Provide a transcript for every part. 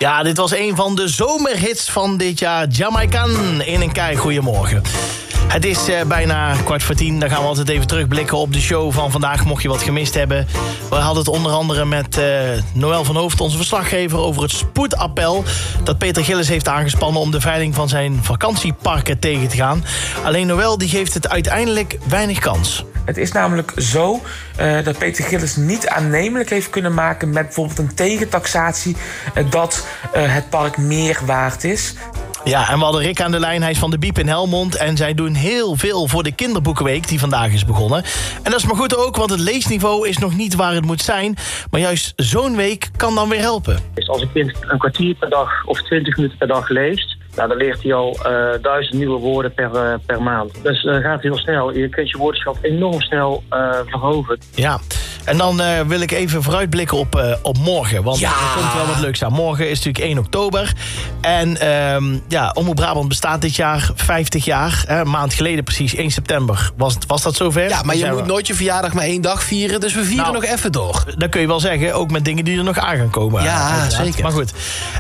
Ja, dit was een van de zomerhits van dit jaar. Jamaican in een kei. Goedemorgen. Het is bijna 9:15. Dan gaan we altijd even terugblikken op de show van vandaag, mocht je wat gemist hebben. We hadden het onder andere met Noël van Hoofd, onze verslaggever, over het spoedappel dat Peter Gillis heeft aangespannen om de veiling van zijn vakantieparken tegen te gaan. Alleen Noël die geeft het uiteindelijk weinig kans. Het is namelijk zo dat Peter Gillis niet aannemelijk heeft kunnen maken met bijvoorbeeld een tegentaxatie dat het park meer waard is. Ja, en we hadden Rick aan de lijn, hij is van de Biep in Helmond. En zij doen heel veel voor de kinderboekenweek die vandaag is begonnen. En dat is maar goed ook, want het leesniveau is nog niet waar het moet zijn. Maar juist zo'n week kan dan weer helpen. Dus als een kind een kwartier per dag of 20 minuten per dag leest, nou, dan leert hij al 1000 nieuwe woorden per maand. Dus dat gaat heel snel. Je kunt je woordenschat enorm snel verhogen. Ja, en dan wil ik even vooruitblikken op morgen. Want er komt wel wat leuks aan. Morgen is natuurlijk 1 oktober. En Omroep Brabant bestaat dit jaar 50 jaar. Een maand geleden precies, 1 september. Was dat zover? Ja, maar je moet nooit je verjaardag maar 1 dag vieren. Dus we vieren nog even door. Dat kun je wel zeggen. Ook met dingen die er nog aan gaan komen. Ja, uiteraard. zeker. Maar goed.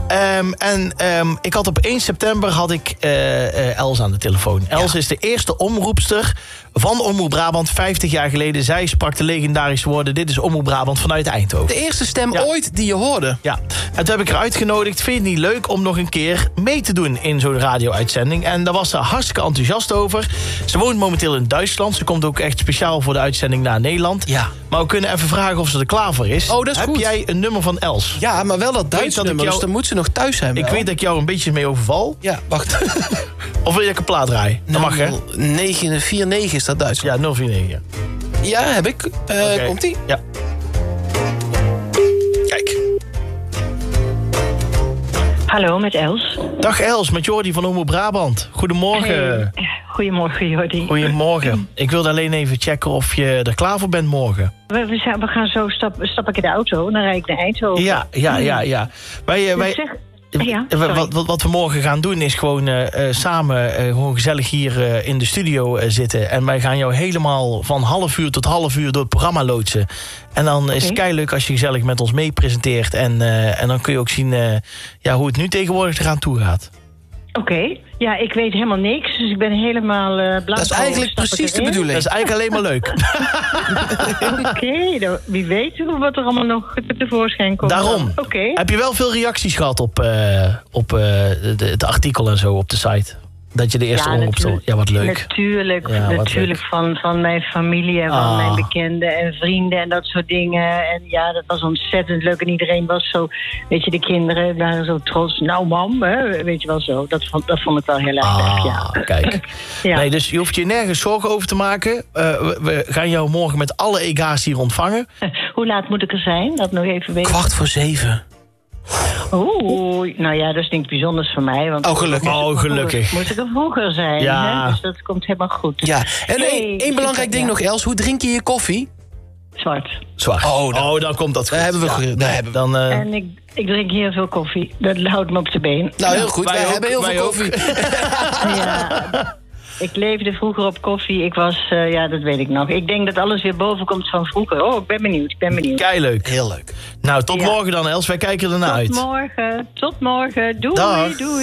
Ik had op 1 september had ik Els aan de telefoon. Els is de eerste omroepster van Omroep Brabant 50 jaar geleden. Zij sprak de legendarische woorden: dit is Omroep Brabant vanuit Eindhoven. De eerste stem ooit die je hoorde. Ja, en toen heb ik haar uitgenodigd. Vind je het niet leuk om nog een keer mee te doen in zo'n radio-uitzending? En daar was ze hartstikke enthousiast over. Ze woont momenteel in Duitsland. Ze komt ook echt speciaal voor de uitzending naar Nederland. Ja. Maar we kunnen even vragen of ze er klaar voor is. Oh, dat is heb goed. jij een nummer van Els? Ja, maar wel dat Duits nummer, dus dan moet ze nog thuis zijn. Ik weet dat ik jou een beetje mee overval. Ja, wacht. Of wil je een plaat draaien? Dat mag, hè? 949 is dat Duits. Ja, 049. Ja, heb ik. Okay. Komt-ie? Ja. Kijk. Hallo, met Els. Dag Els, met Jordi van Omroep Brabant. Goedemorgen. Hey. Goedemorgen, Jordi. Goedemorgen. Ik wilde alleen even checken of je er klaar voor bent morgen. We gaan zo stap ik in de auto, dan rijd ik naar Eindhoven. Ja. Wat we morgen gaan doen is gewoon samen gewoon gezellig hier in de studio zitten. En wij gaan jou helemaal van half uur tot half uur door het programma loodsen. En dan is het keileuk als je gezellig met ons mee presenteert. En dan kun je ook zien hoe het nu tegenwoordig eraan toe gaat. Oké. Ja, ik weet helemaal niks, dus ik ben helemaal blanco. Dat is eigenlijk precies de bedoeling. Dat is eigenlijk alleen maar leuk. Oké, wie weet wat er allemaal nog tevoorschijn komt. Daarom. Okay. Heb je wel veel reacties gehad op het artikel en zo op de site? Dat je de eerste omroep stond. Ja, wat leuk. Natuurlijk van mijn familie en van mijn bekenden en vrienden en dat soort dingen. En ja, dat was ontzettend leuk. En iedereen was zo, weet je, de kinderen waren zo trots. Nou, mam, hè, weet je wel zo. Dat vond ik wel heel erg leuk, ja. Kijk. Ja. Nee, dus je hoeft je nergens zorgen over te maken. We gaan jou morgen met alle ega's hier ontvangen. Hoe laat moet ik er zijn? Dat nog even weten. 6:45. Oeh, nou ja, dat is niks bijzonders voor mij. Want gelukkig. Moet ik er vroeger zijn, ja. Hè? Dus dat komt helemaal goed. Ja, en één belangrijk ding nog, Els. Hoe drink je je koffie? Zwart. Dan komt dat goed. En ik drink heel veel koffie. Dat houdt me op de been. Nou, heel goed. Wij hebben heel veel koffie. Ja. Ik leefde vroeger op koffie. Ik was, dat weet ik nog. Ik denk dat alles weer boven komt van vroeger. Oh, ik ben benieuwd. Keileuk. Heel leuk. Nou, tot morgen dan, Els. Wij kijken ernaar uit. Tot morgen. Doei. Dag. Doei.